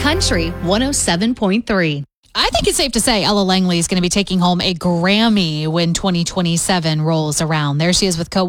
Country 107.3. I think it's safe to say Ella Langley is going to be taking home a Grammy when 2027 rolls around. There she is with